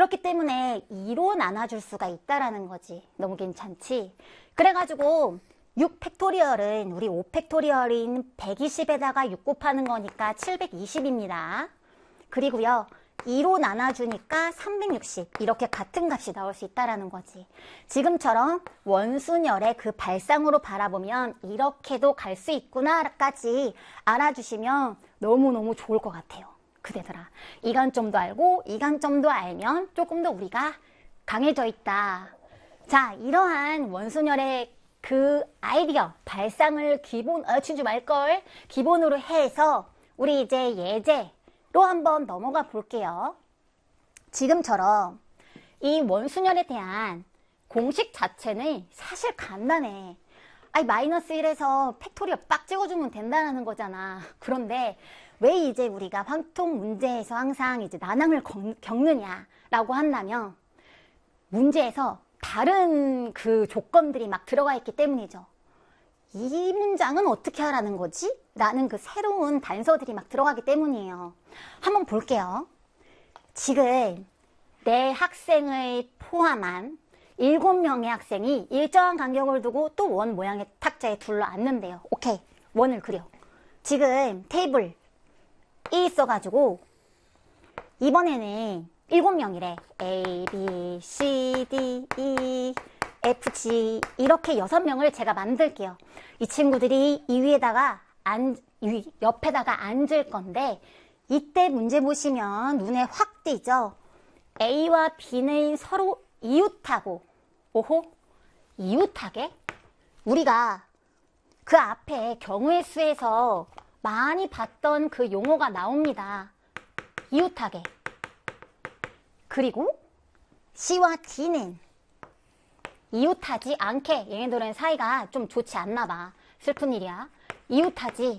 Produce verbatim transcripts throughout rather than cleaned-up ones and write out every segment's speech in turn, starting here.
그렇기 때문에 이로 나눠줄 수가 있다라는 거지. 너무 괜찮지? 그래가지고 육 팩토리얼은 우리 오 팩토리얼인 백이십에다가 육 곱하는 거니까 칠백이십입니다. 그리고요, 이로 나눠주니까 삼백육십, 이렇게 같은 값이 나올 수 있다라는 거지. 지금처럼 원순열의 그 발상으로 바라보면 이렇게도 갈 수 있구나까지 알아주시면 너무너무 좋을 것 같아요. 그대들아, 이 관점도 알고 이 관점도 알면 조금 더 우리가 강해져 있다. 자, 이러한 원순열의 그 아이디어, 발상을 기본, 어, 치지 말걸, 기본으로 해서 우리 이제 예제로 한번 넘어가 볼게요. 지금처럼 이 원순열에 대한 공식 자체는 사실 간단해. 아니, 마이너스 일에서 팩토리얼 빡 찍어주면 된다는 거잖아. 그런데 왜 이제 우리가 확통 문제에서 항상 이제 난항을 겪느냐라고 한다면, 문제에서 다른 그 조건들이 막 들어가 있기 때문이죠. 이 문장은 어떻게 하라는 거지? 라는 그 새로운 단서들이 막 들어가기 때문이에요. 한번 볼게요. 지금 내 학생을 포함한 일곱 명의 학생이 일정한 간격을 두고 또 원 모양의 탁자에 둘러앉는데요. 오케이, 원을 그려. 지금 테이블이 있어가지고 이번에는 일곱 명이래. A, B, C, D, E, F, G 이렇게 여섯 명을 제가 만들게요. 이 친구들이 이 위에다가 앉, 위, 옆에다가 앉을 건데, 이때 문제 보시면 눈에 확 띄죠. A와 B는 서로 이웃하고, 오호, 이웃하게? 우리가 그 앞에 경우의 수에서 많이 봤던 그 용어가 나옵니다. 이웃하게. 그리고 C와 D는 이웃하지 않게. 얘네들은 사이가 좀 좋지 않나 봐. 슬픈 일이야. 이웃하지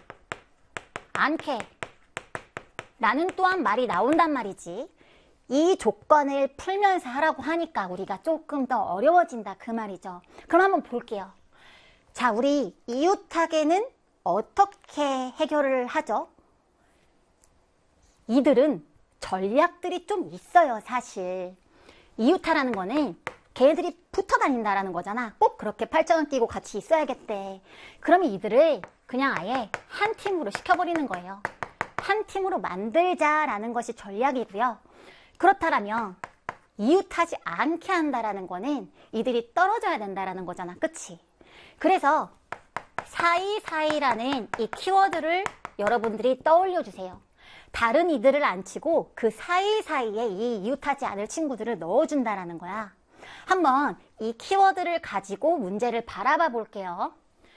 않게 라는 또한 말이 나온단 말이지. 이 조건을 풀면서 하라고 하니까 우리가 조금 더 어려워진다 그 말이죠. 그럼 한번 볼게요. 자, 우리 이웃하게는 어떻게 해결을 하죠? 이들은 전략들이 좀 있어요. 사실 이웃하라는 거는 걔네들이 붙어 다닌다라는 거잖아. 꼭 그렇게 팔짱을 끼고 같이 있어야겠대. 그러면 이들을 그냥 아예 한 팀으로 시켜버리는 거예요. 한 팀으로 만들자라는 것이 전략이고요. 그렇다면 이웃하지 않게 한다라는 거는 이들이 떨어져야 된다라는 거잖아. 그치? 그래서 사이사이라는 이 키워드를 여러분들이 떠올려 주세요. 다른 이들을 안 치고 그 사이사이에 이 이웃하지 않을 친구들을 넣어준다라는 거야. 한번 이 키워드를 가지고 문제를 바라봐 볼게요.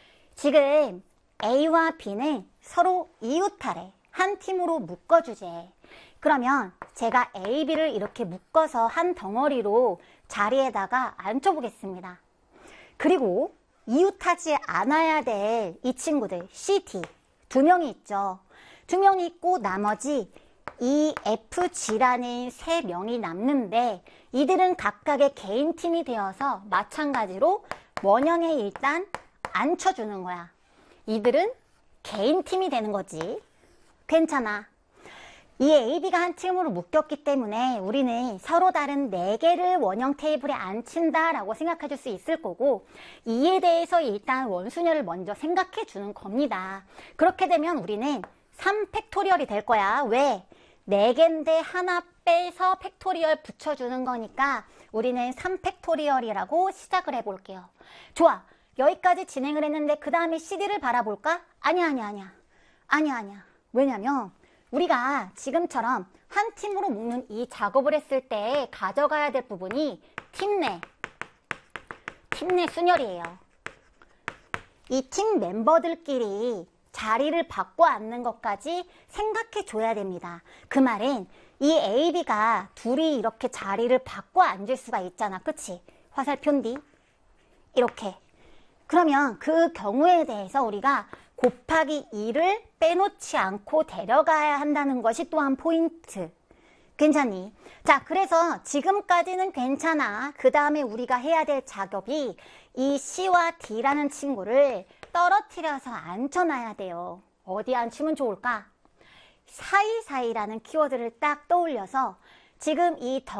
지금 A와 B는 서로 이웃하래. 한 팀으로 묶어주재. 그러면 제가 A, B를 이렇게 묶어서 한 덩어리로 자리에다가 앉혀보겠습니다. 그리고 이웃하지 않아야 될 이 친구들 C, D 두 명이 있죠. 두 명이 있고 나머지 E, F, G라는 세 명이 남는데, 이들은 각각의 개인 팀이 되어서 마찬가지로 원형에 일단 앉혀주는 거야. 이들은 개인 팀이 되는 거지. 괜찮아. 이 A, B가 한 팀으로 묶였기 때문에 우리는 서로 다른 네 개를 원형 테이블에 앉힌다라고 생각해 줄 수 있을 거고, 이에 대해서 일단 원순열을 먼저 생각해 주는 겁니다. 그렇게 되면 우리는 삼 팩토리얼이 될 거야. 왜? 네 개인데 하나 빼서 팩토리얼 붙여주는 거니까 우리는 삼 팩토리얼이라고 시작을 해볼게요. 좋아. 여기까지 진행을 했는데 그 다음에 씨디를 바라볼까? 아니야, 아니야, 아니야. 아니야, 아니야. 왜냐면 우리가 지금처럼 한 팀으로 묶는 이 작업을 했을 때 가져가야 될 부분이 팀 내, 팀 내 순열이에요. 이 팀 멤버들끼리 자리를 바꿔 앉는 것까지 생각해 줘야 됩니다. 그 말은 이 A, B가 둘이 이렇게 자리를 바꿔 앉을 수가 있잖아. 그치? 화살표인 뒤 이렇게. 그러면 그 경우에 대해서 우리가 곱하기 이를 빼놓지 않고 데려가야 한다는 것이 또한 포인트. 괜찮니? 자, 그래서 지금까지는 괜찮아. 그 다음에 우리가 해야 될 작업이 이 C와 D라는 친구를 떨어뜨려서 앉혀놔야 돼요. 어디 앉히면 좋을까? 사이사이라는 키워드를 딱 떠올려서 지금 이 더